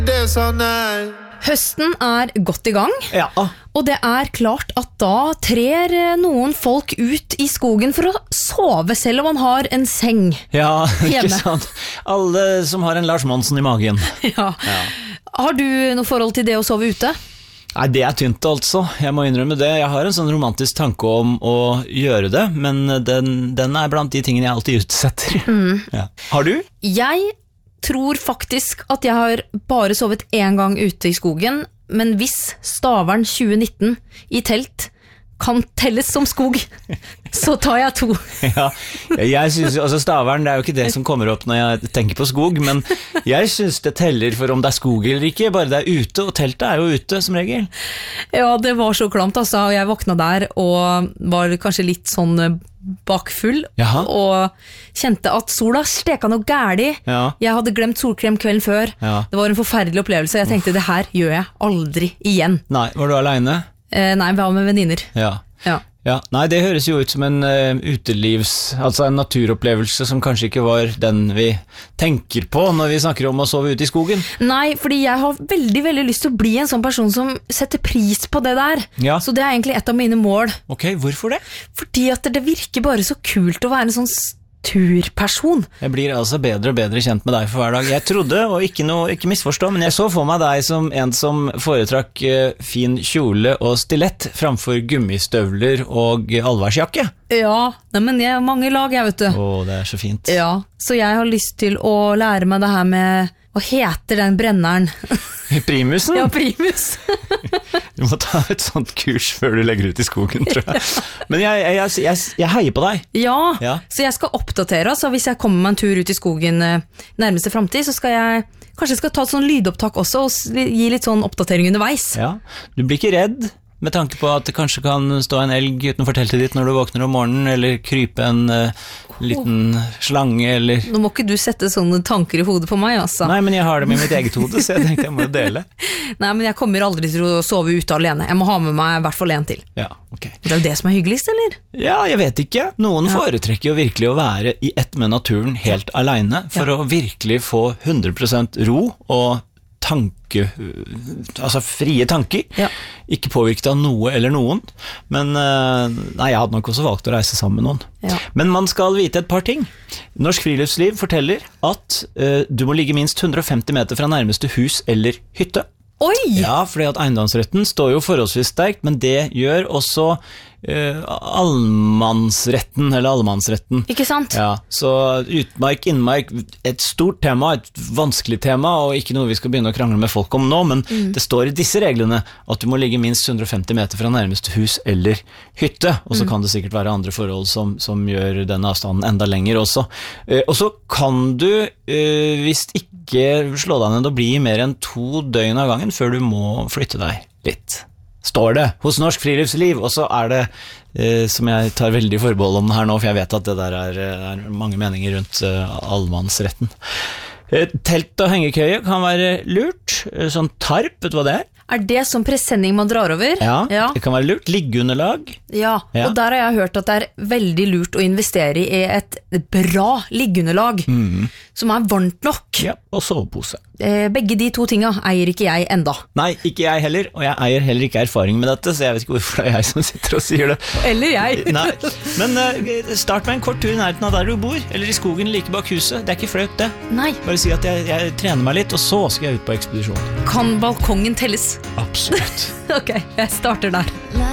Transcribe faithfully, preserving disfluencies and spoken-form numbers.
Det er sånn nei. Høsten er godt i gang, Ja. og det er klart at da trer noen folk ut i skogen for å sove, selv om man har en seng. Ja, ikke Hjemme. sant? Alle som har en Lars Monsen i magen. Ja. Har du noe forhold til det å sove ute? Nei, det er tynt altså. Jeg må innrømme det. Jeg har en sånn romantisk tanke om å gjøre det, men den, den er blant de tingene jeg alltid utsetter. Mm. Ja. Har du? Jeg tror faktisk at jeg har bare sovet en gang ute i skogen, men hvis Stavern tjue nitten i telt kan telles som skog, så tar jeg to. Ja, jeg synes, altså Stavern, det er jo ikke det som kommer opp når jeg tenker på skog, men jeg synes det teller for om det er skog eller ikke, bare det er ute, og teltet er jo ute som regel. Ja, det var så klamt altså, og jeg våkna der og var kanskje litt sånn bakfull, Jaha. og kjente at sola steka noe gærlig. Ja. Jeg hadde glemt solkrem kvelden før. Ja. Det var en forferdelig opplevelse. Jeg tenkte, det her gjør jeg aldri igjen. Nei, var du alene? Eh, nei, vi var med venninner. Ja. Ja. Ja, nei, det høres jo ut som en uh, utelivs, altså en naturopplevelse som kanskje ikke var den vi tenker på når vi snakker om å sove ute i skogen. Nei, fordi jeg har veldig, veldig lyst til å bli en sånn person som setter pris på det der. Ja. Så det er egentlig et av mine mål. Ok, hvorfor det? Fordi at det virker bare så kult å være en sånn turperson. Jeg blir altså bedre og bedre kjent med deg for hver dag. Jeg trodde, og ikke, noe, ikke misforstå, men jeg så for meg deg som en som foretrakk uh, fin kjole og stilett framfor gummistøvler og allværsjakke. Ja, nei, men jeg har mange lag, jeg vet du. Åh, det er så fint. Ja, så jeg har lyst til å lære meg det her med, hva heter den brenneren? Primusen? Ja, primus. Du må ta et sånt kurs før du legger ut i skogen, tror jeg. Men jeg, jeg, jeg, jeg, jeg heier på deg. Ja, Ja. så jeg skal oppdatere, så hvis jeg kommer meg en tur ut i skogen eh, nærmeste fremtid, så skal jeg, kanskje jeg skal ta et sånn lydopptak også, og s- gi litt sånn oppdatering underveis. Ja, du blir ikke redd med tanke på at det kanskje kan stå en elg utenfor teltet ditt når du våkner om morgenen, eller krype en uh, liten slange, eller... Nå må ikke du sette sånne tanker i hodet på meg, altså. Nei, men jeg har det med mitt eget hode, så jeg tenkte jeg må jo dele. Nei, men jeg kommer aldri til å sove ute alene. Jeg må ha med meg i hvert fall en til. Ja, ok. Det er jo det som er hyggeligst, eller? Ja, jeg vet ikke. Noen Ja. foretrekker jo virkelig å være i ett med naturen helt alene, for Ja. å virkelig få hundre prosent ro og tanke, altså frie tanker, Ja. ikke påvirket av noe eller noen, men eh, nei, jeg hadde nok også valgt å reise sammen med noen. Ja. Men man skal vite et par ting. Norsk Friluftsliv forteller at eh, du må ligge minst hundre og femti meter fra nærmeste hus eller hytte. Oi! Ja, fordi at eiendomsretten står jo forholdsvis sterkt, men det gjør også uh, allmannsretten, eller allemannsretten. Ikke sant? Ja, så utmark, innmark, et stort tema, et vanskelig tema, og ikke noe vi skal begynne å krangle med folk om nå, men det står i disse reglene at du må ligge minst hundre og femti meter fra nærmeste hus eller hytte, og så kan det sikkert være andre forhold som, som gjør den avstanden enda lenger også. Uh, og så kan du, uh, hvis ikke slå deg ned og bli mer enn to døgn av gangen før du må flytte deg litt. Står det hos Norsk Friluftsliv, og så er det, eh, som jeg tar veldig forbehold om det her nå, for jeg vet at det der er, er mange meninger rundt eh, allemannsretten. Eh, telt og hengekøye kan være lurt, eh, sånn tarp, vet du hva det er? Er det som presenning man drar over? Ja, Ja. det kan være lurt. Liggeunderlag. Ja, Ja. og der har jeg hørt at det er veldig lurt å investere i et bra liggeunderlag, som er varmt nok. Ja, og sovepose. Eh, begge de to tinga eier ikke jeg enda. Nei, ikke jeg heller, og jeg eier heller ikke erfaring med dette, så jeg vet ikke hvorfor det er jeg som sitter og sier det. Eller jeg. Nei, men eh, start med en kort tur i nærheten av der du bor, eller i skogen like bak huset. Det er ikke flaut det. Nei, Bare si at jeg, jeg trener meg litt, og så skal jeg ut på ekspedisjon. kan balkongen telles? Absolutt. Ok, jeg starter der. La